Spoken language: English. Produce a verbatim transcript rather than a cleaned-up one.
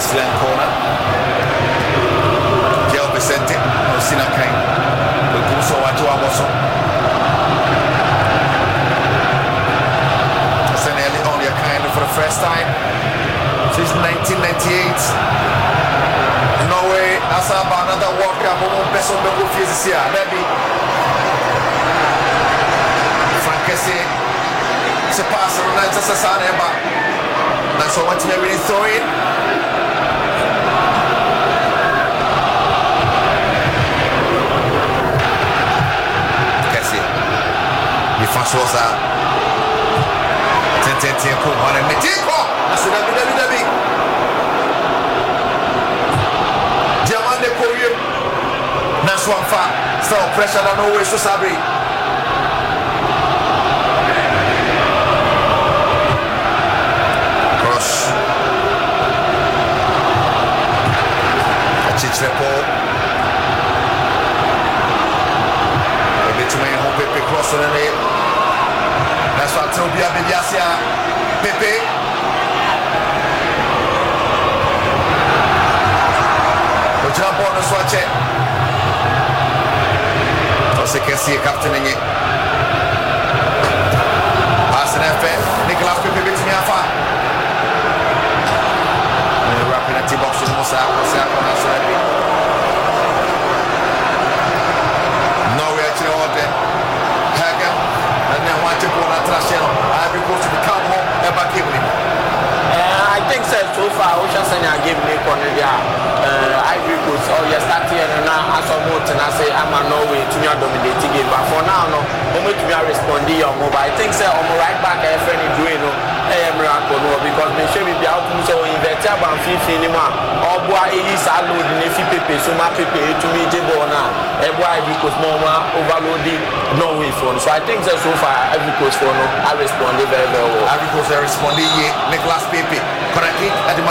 Excellent corner. Gel Vicente, Osina Kain. We do so what you are also. Senelli only a kind for the first time since nineteen ninety-eight. Norway, as about another World Cup, we won't best on the roof this year. Maybe Frankesi, it's a pass on the Sassane, but that's what we really throw in. Kessie, the first was a ten ten ten cool one and Metiko. That's what W W W. Diamante Korean. That's one far. So pressure on always to Sabri. Cross. Chichrepo. A bit to me, home Pepe cross on the that's what Tobia Biasia Pepe. The jump on the swatch. Also can see a captain in it. Pass an F F. Nicolas Pepe bit me afa. Wrapping a T-box with Mosa. Mosa on that side. No way actually all day. Hagen. And then want to go on a trash channel. Ivory Coast to become home and back in him. I think so, so far, Ocean Sanya gave me Cornelia. Ivory Coast, oh, you're starting and now as a motor, and I say, I'm a Norway to me dominating game. But for now, no, I'm going to be responding on mobile. I think so, I'm right back at friend doing no, a miracle, because me should be out to invest about fifty anymore. Or boy, it is a load in a few so my people to me, Jibona, a boy because Mama overloading Norway phone. So I think that so far, Ivory Coast for no, I responded very, very well. Ivory Coast, I responded, Nicolas Pepe, correctly at the